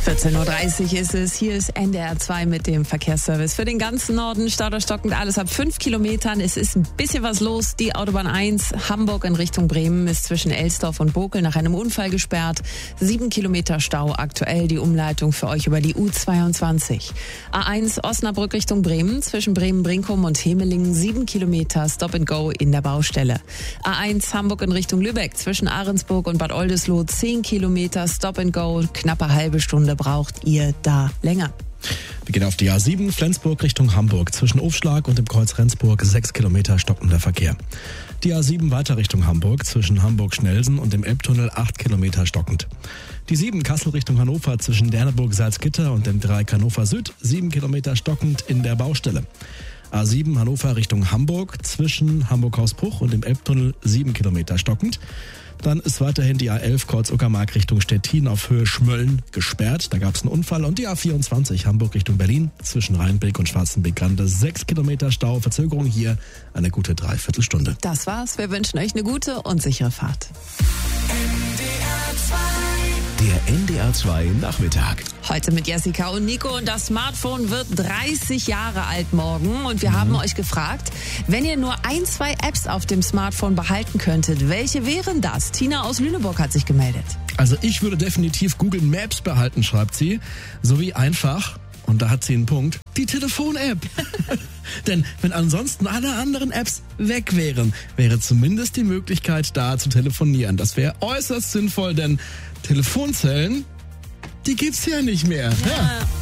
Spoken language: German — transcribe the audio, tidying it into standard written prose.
14.30 Uhr ist es. Hier ist NDR 2 mit dem Verkehrsservice. Für den ganzen Norden stauderstockend alles ab 5 Kilometern. Es ist ein bisschen was los. Die Autobahn 1 Hamburg in Richtung Bremen ist zwischen Elsdorf und Bokel nach einem Unfall gesperrt. 7 Kilometer Stau aktuell. Die Umleitung für euch über die U22. A1 Osnabrück Richtung Bremen zwischen Bremen-Brinkum und Hemelingen. 7 Kilometer Stop and Go in der Baustelle. A1 Hamburg in Richtung Lübeck zwischen Ahrensburg und Bad Oldesloe. 10 Kilometer Stop and Go. Knappe halbe Stunde braucht ihr da länger. Wir gehen auf die A7 Flensburg Richtung Hamburg. Zwischen Ofschlag und dem Kreuz Rendsburg 6 Kilometer stockender Verkehr. Die A7 weiter Richtung Hamburg. Zwischen Hamburg-Schnelsen und dem Elbtunnel 8 Kilometer stockend. Die 7 Kassel Richtung Hannover zwischen Derneburg-Salzgitter und dem 3 Hannover Süd 7 Kilometer stockend in der Baustelle. A7 Hannover Richtung Hamburg zwischen Hamburg-Hausbruch und dem Elbtunnel 7 Kilometer stockend. Dann ist weiterhin die A11 Kreuz-Uckermark Richtung Stettin auf Höhe Schmölln gesperrt. Da gab es einen Unfall. Und die A24 Hamburg Richtung Berlin zwischen Rheinbeck und Schwarzenbeck-Grande 6 Kilometer Stau. Verzögerung hier eine gute Dreiviertelstunde. Das war's. Wir wünschen euch eine gute und sichere Fahrt. Der NDR 2 Nachmittag. Heute mit Jessica und Nico und das Smartphone wird 30 Jahre alt morgen und wir haben euch gefragt, wenn ihr nur 2 Apps auf dem Smartphone behalten könntet, welche wären das? Tina aus Lüneburg hat sich gemeldet. Also ich würde definitiv Google Maps behalten, schreibt sie, sowie einfach, und da hat sie einen Punkt, die Telefon-App. Denn wenn ansonsten alle anderen Apps weg wären, wäre zumindest die Möglichkeit da zu telefonieren. Das wäre äußerst sinnvoll, denn Telefonzellen, die gibt's ja nicht mehr. Ja.